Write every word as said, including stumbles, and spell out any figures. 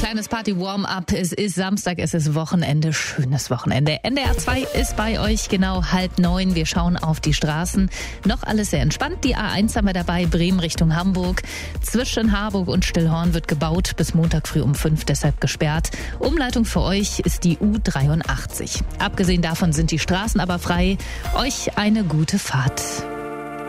Kleines Party-Warm-up. Es ist Samstag, es ist Wochenende. Schönes Wochenende. N D R zwei ist bei euch genau halb neun. Wir schauen auf die Straßen. Noch alles sehr entspannt. Die A eins haben wir dabei, Bremen Richtung Hamburg. Zwischen Harburg und Stillhorn wird gebaut. Bis Montag früh um fünf, deshalb gesperrt. Umleitung für euch ist die U dreiundachtzig. Abgesehen davon sind die Straßen aber frei. Euch eine gute Fahrt.